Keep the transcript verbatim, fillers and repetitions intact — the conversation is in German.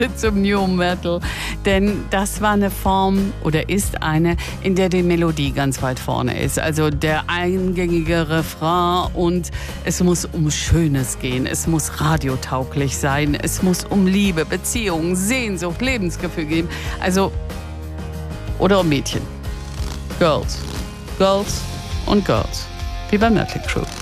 zum New Metal, denn das war eine Form oder ist eine, in der die Melodie ganz weit vorne ist. Also der eingängige Refrain und es muss um Schönes gehen, es muss radiotauglich sein, es muss um Liebe, Beziehungen, Sehnsucht, Lebensgefühl gehen. Also, oder um Mädchen. Girls. Girls und Girls. Wie bei Mötley Crüe.